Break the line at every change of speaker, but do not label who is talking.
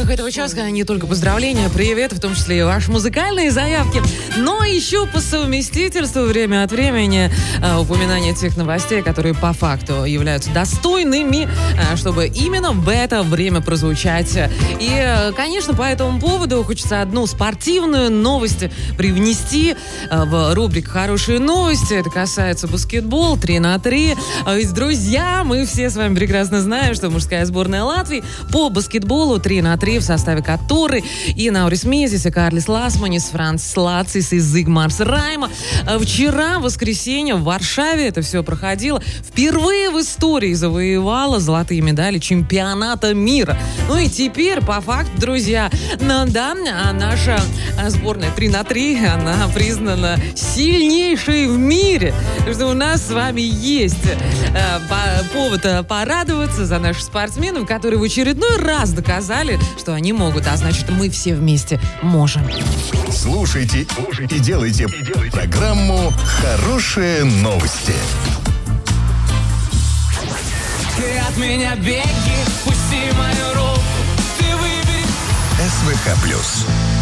рамках этого часа не только поздравления, привет, в том числе и ваши музыкальные заявки, но еще по совместительству время от времени упоминание тех новостей, которые по факту являются достойными, чтобы именно в это время прозвучать. И, конечно, по этому поводу хочется одну спортивную новость привнести в рубрику «Хорошие новости». Это касается баскетбола 3-3. Ведь, друзья, мы все с вами прекрасно знаем, что мужская сборная Латвии по баскетболу 3-3, в составе которой и Наурис Мезис, и Карлис Ласманис, Францис Лацис и Зигмарс Райма. Вчера, в воскресенье, в Варшаве это все проходило. Впервые в истории завоевала золотые медали чемпионата мира. Ну и теперь, по факту, друзья, наша сборная 3-3, она признана сильнейшей в мире. Так что у нас с вами есть повод порадоваться за наших спортсменов, которые в очередной раз доказали, что они могут, а значит, мы все вместе можем.
Слушайте и делайте программу «Хорошие новости».
Ты от меня беги, пусти мою руку, ты выбери.
СВК+.